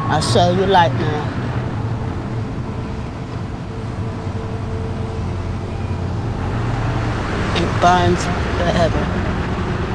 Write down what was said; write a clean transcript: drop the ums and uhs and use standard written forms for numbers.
I show you light now. It burns forever.